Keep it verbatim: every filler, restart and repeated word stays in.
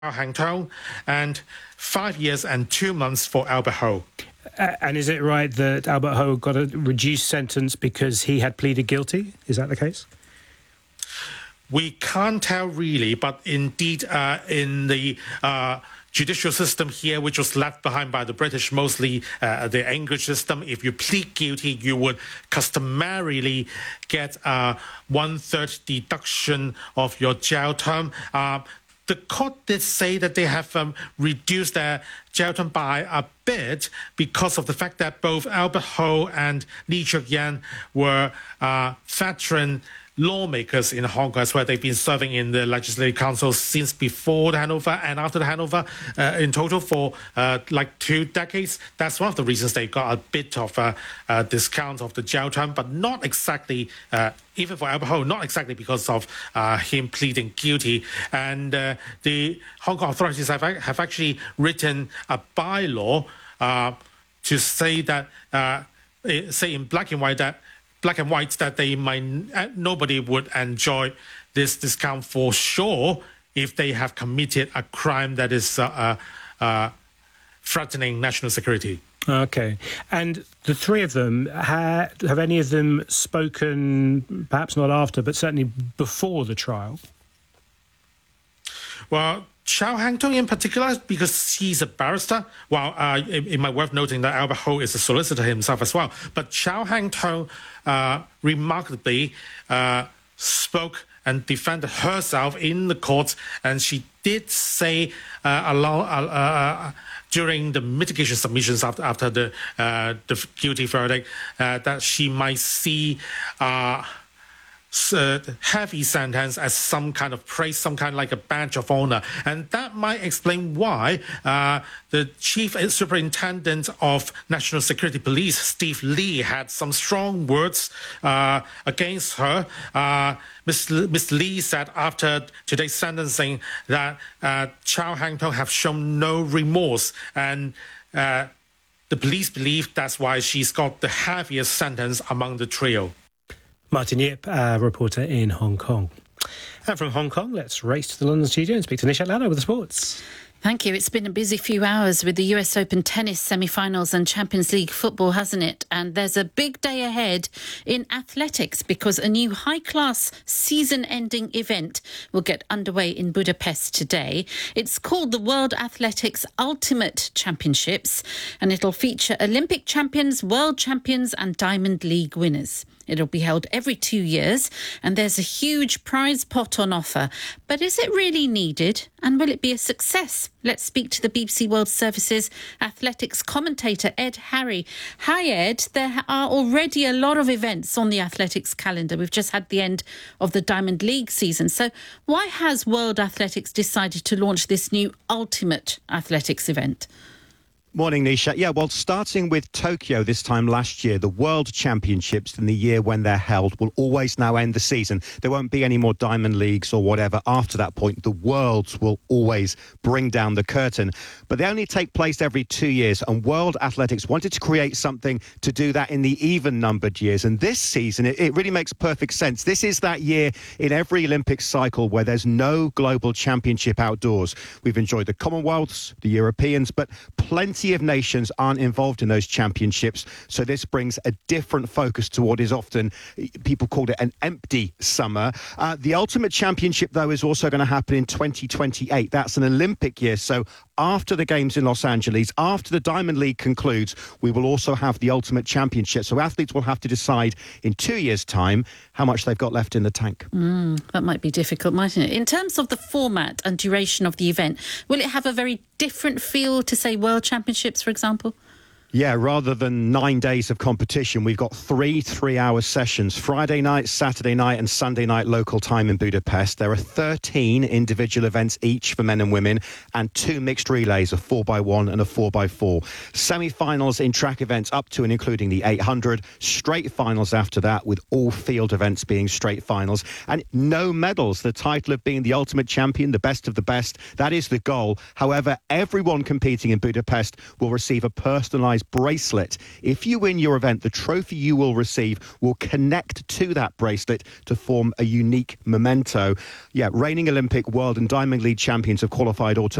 Hangtong, and five years and two months for Albert Ho. Uh, and is it right that Albert Ho got a reduced sentence because he had pleaded guilty? Is that the case? We can't tell really, but indeed uh, in the uh, judicial system here, which was left behind by the British, mostly uh, the English system, if you plead guilty, you would customarily get a one-third deduction of your jail term. Uh, The court did say that they have um, reduced their jail term by a bit because of the fact that both Albert Ho and Lee Cheuk-yan were uh, veteran lawmakers in Hong Kong, as well. They've been serving in the Legislative Council since before the handover and after the handover, uh, in total for uh, like two decades. That's one of the reasons they got a bit of a, a discount of the jail term, but not exactly, uh, even for Albert Ho, not exactly because of uh, him pleading guilty. And uh, the Hong Kong authorities have, have actually written a bylaw uh, to say that, uh, say in black and white that black and white that they might nobody would enjoy this discount for sure if they have committed a crime that is uh, uh, uh, threatening national security. Okay. And the three of them, ha- have any of them spoken, perhaps not after, but certainly before the trial? Well, Chow Hang-tung in particular, because he's a barrister. Well, uh, it, it might worth noting that Albert Ho is a solicitor himself as well. But Chow Hang-tung uh, remarkably uh, spoke and defended herself in the court, and she did say uh, along, uh, uh, during the mitigation submissions after, after the, uh, the guilty verdict uh, that she might see Uh, Uh, heavy sentence as some kind of praise, some kind of like a badge of honor. And that might explain why uh, the Chief Superintendent of National Security Police, Steve Lee, had some strong words uh, against her. Uh, Miz Miz Lee said after today's sentencing that uh, Chow Hang-tung have shown no remorse, and uh, the police believe that's why she's got the heaviest sentence among the trio. Martin Yip, uh, reporter in Hong Kong. And from Hong Kong, let's race to the London studio and speak to Nishat Lado with the sports. Thank you. It's been a busy few hours with the U S Open tennis semi-finals and Champions League football, hasn't it? And there's a big day ahead in athletics because a new high-class season-ending event will get underway in Budapest today. It's called the World Athletics Ultimate Championships, and it'll feature Olympic champions, world champions and Diamond League winners. It'll be held every two years and there's a huge prize pot on offer. But is it really needed and will it be a success? Let's speak to the B B C World Service's athletics commentator, Ed Harry. Hi, Ed. There are already a lot of events on the athletics calendar. We've just had the end of the Diamond League season. So why has World Athletics decided to launch this new ultimate athletics event? Morning, Nisha. Yeah, well, starting with Tokyo this time last year, the World Championships in the year when they're held will always now end the season. There won't be any more Diamond Leagues or whatever after that point. The Worlds will always bring down the curtain. But they only take place every two years, and World Athletics wanted to create something to do that in the even-numbered years. And this season, it, it really makes perfect sense. This is that year in every Olympic cycle where there's no global championship outdoors. We've enjoyed the Commonwealths, the Europeans, but plenty of nations aren't involved in those championships, so this brings a different focus to what is often, people called it an empty summer. Uh, the Ultimate Championship, though, is also going to happen in twenty twenty-eight. That's an Olympic year, so after the Games in Los Angeles, after the Diamond League concludes, we will also have the Ultimate Championship. So athletes will have to decide in two years' time how much they've got left in the tank. Mm, that might be difficult, mightn't it? In terms of the format and duration of the event, will it have a very different feel to, say, World Championships, for example? Yeah, rather than nine days of competition, we've got three three-hour sessions, Friday night, Saturday night and Sunday night local time in Budapest. There are thirteen individual events each for men and women and two mixed relays, a four by one and a four by four. Semi-finals in track events up to and including the eight hundred, straight finals after that with all field events being straight finals. And no medals, the title of being the ultimate champion, the best of the best, that is the goal. However, everyone competing in Budapest will receive a personalised prize bracelet. If you win your event, the trophy you will receive will connect to that bracelet to form a unique memento. Yeah, reigning Olympic, world and Diamond League champions have qualified automatically